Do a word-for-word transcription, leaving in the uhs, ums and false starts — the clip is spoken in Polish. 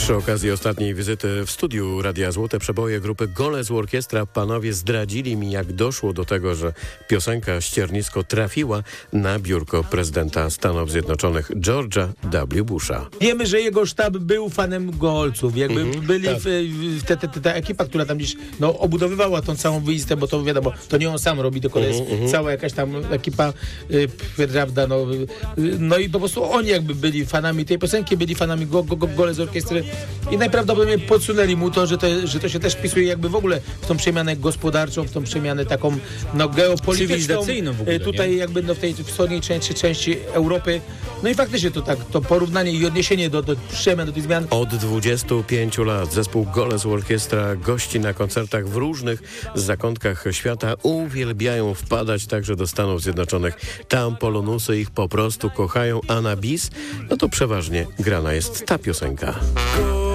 Przy okazji ostatniej wizyty w studiu Radia Złote Przeboje grupy Goles Orkiestra panowie zdradzili mi, jak doszło do tego, że piosenka Ściernisko trafiła na biurko prezydenta Stanów Zjednoczonych George'a W. Busha. Wiemy, że jego sztab był fanem Golców. Jakby Mhm, byli tak. w, w te, te, te, ta ekipa, która tam gdzieś no, obudowywała tą całą wyistę, bo to wiadomo, to nie on sam robi, tylko to jest cała jakaś tam ekipa, y, prawda, no, y, no i po prostu oni jakby byli fanami tej piosenki, byli fanami go, go, go, Goles Orkiestry i najprawdopodobniej podsunęli mu to, że to, że to się też wpisuje jakby w ogóle w tą przemianę gospodarczą, w tą przemianę taką no, geopolityczną. Cywilizacyjną w ogóle, Y, Tutaj nie? jakby no, w tej wschodniej części, części Europy. No i faktycznie to tak, to porównanie i odniesienie do, do przemian, do tych zmian. Od dwudziestu pięciu lat zespół Goles Orkiestra gości na koncertach w różnych zakątkach świata. Uwielbiają wpadać także do Stanów Zjednoczonych. Tam polonusy ich po prostu kochają, a na bis, no to przeważnie grana jest ta piosenka.